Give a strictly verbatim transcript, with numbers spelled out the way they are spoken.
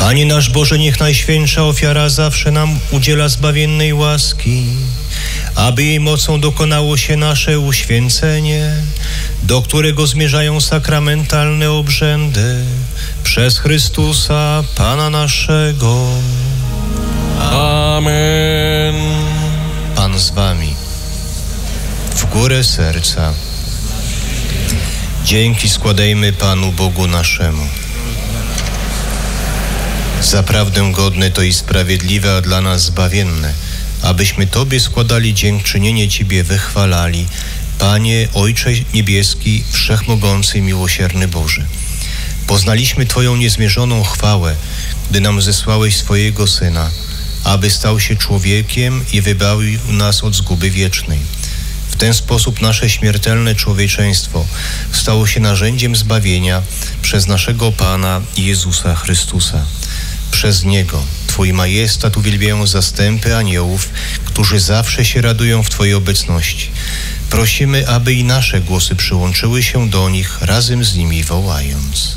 Panie nasz Boże, niech Najświętsza Ofiara zawsze nam udziela zbawiennej łaski, aby jej mocą dokonało się nasze uświęcenie, do którego zmierzają sakramentalne obrzędy, przez Chrystusa, Pana naszego. Amen. Pan z wami. W górę serca. Dzięki składajmy Panu Bogu naszemu. Zaprawdę godne to i sprawiedliwe, a dla nas zbawienne, abyśmy Tobie składali dziękczynienie Ciebie wychwalali, Panie, Ojcze Niebieski, Wszechmogący i Miłosierny Boże. Poznaliśmy Twoją niezmierzoną chwałę, gdy nam zesłałeś swojego Syna, aby stał się człowiekiem i wybawił nas od zguby wiecznej. W ten sposób nasze śmiertelne człowieczeństwo stało się narzędziem zbawienia przez naszego Pana Jezusa Chrystusa. Przez Niego Twój majestat uwielbiają zastępy aniołów, którzy zawsze się radują w Twojej obecności. Prosimy, aby i nasze głosy przyłączyły się do nich, razem z nimi wołając.